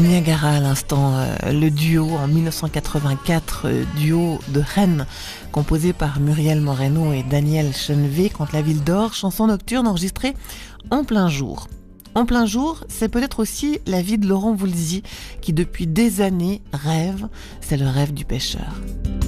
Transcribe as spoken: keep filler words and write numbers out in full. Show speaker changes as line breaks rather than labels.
Niagara à l'instant, euh, le duo en dix-neuf cent quatre-vingt-quatre, euh, duo de Rennes, composé par Muriel Moreno et Daniel Chenevé, contre la ville d'Or, chanson nocturne enregistrée en plein jour. En plein jour, c'est peut-être aussi la vie de Laurent Voulzy, qui depuis des années rêve, c'est le rêve du pêcheur.